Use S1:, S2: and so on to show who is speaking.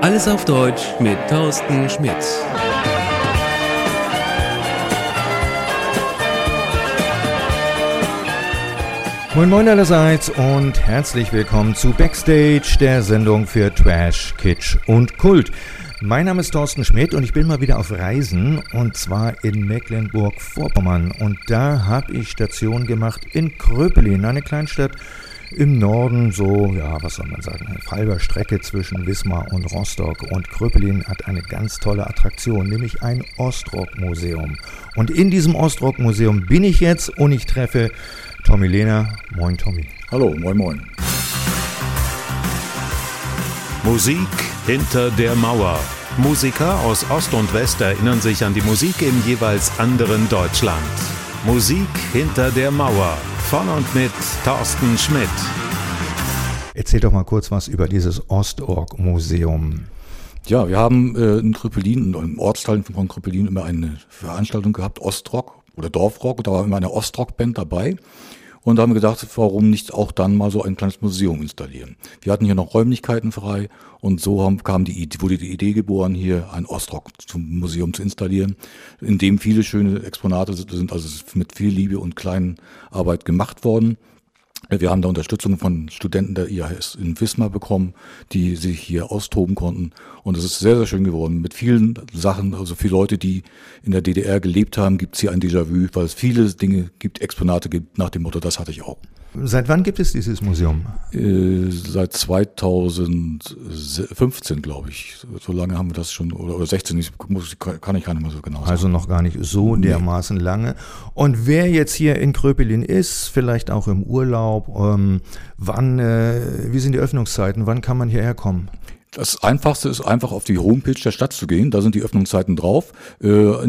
S1: Alles auf Deutsch mit Thorsten Schmidt.
S2: Moin Moin allerseits und herzlich willkommen zu Backstage, der Sendung für Trash, Kitsch und Kult. Mein Name ist Thorsten Schmidt und ich bin mal wieder auf Reisen, und zwar in Mecklenburg-Vorpommern. Und da habe ich Station gemacht in Kröpelin, eine Kleinstadt im Norden, so, ja, was soll man sagen, eine halbe Strecke zwischen Wismar und Rostock. Und Kröpelin hat eine ganz tolle Attraktion, nämlich ein Ostrock-Museum. Und in diesem Ostrock-Museum bin ich jetzt und ich treffe Tommy Lehner. Moin Tommy.
S3: Hallo, moin moin.
S4: Musik hinter der Mauer. Musiker aus Ost und West erinnern sich an die Musik im jeweils anderen Deutschland. Musik hinter der Mauer. Von und mit Thorsten Schmidt.
S2: Erzähl doch mal kurz was über dieses Ostrock-Museum.
S3: Ja, wir haben in Kröpelin, im Ortsteil von Kröpelin, immer eine Veranstaltung gehabt, Ostrock oder Dorfrock, und da war immer eine Ostrock-Band dabei. Und da haben wir gedacht, warum nicht auch dann mal so ein kleines Museum installieren. Wir hatten hier noch Räumlichkeiten frei und so wurde die Idee geboren, hier ein Ostrock-Museum zu installieren, in dem viele schöne Exponate sind, also mit viel Liebe und kleinen Arbeit gemacht worden. Wir haben da Unterstützung von Studenten der IHS in Wismar bekommen, die sich hier austoben konnten. Und es ist sehr, sehr schön geworden. Mit vielen Sachen, also für Leute, die in der DDR gelebt haben, gibt es hier ein Déjà-vu, weil es viele Dinge gibt, Exponate gibt, nach dem Motto, das hatte ich auch.
S2: Seit wann gibt es dieses Museum?
S3: Seit 2015, glaube ich. So lange haben wir das schon, oder 16, kann ich gar nicht mehr so genau sagen.
S2: Also noch gar nicht so dermaßen lange. Und wer jetzt hier in Kröpelin ist, vielleicht auch im Urlaub, wie sind die Öffnungszeiten? Wann kann man hierher kommen?
S3: Das Einfachste ist einfach auf die Homepage der Stadt zu gehen, da sind die Öffnungszeiten drauf. In